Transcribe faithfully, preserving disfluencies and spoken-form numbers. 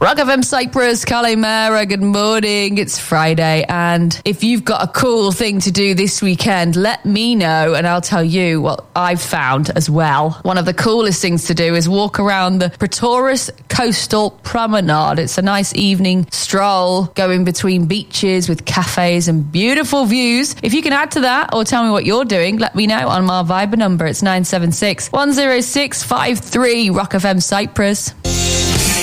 Rock F M Cyprus, Kalimera, good morning. It's Friday, and if you've got a cool thing to do this weekend, let me know and I'll tell you what I've found as well. One of the coolest things to do is walk around the Pretoris Coastal Promenade. It's a nice evening stroll going between beaches with cafes and beautiful views. If you can add to that or tell me what you're doing, let me know on my Viber number. It's nine seven six, one zero six five three, Rock F M Cyprus.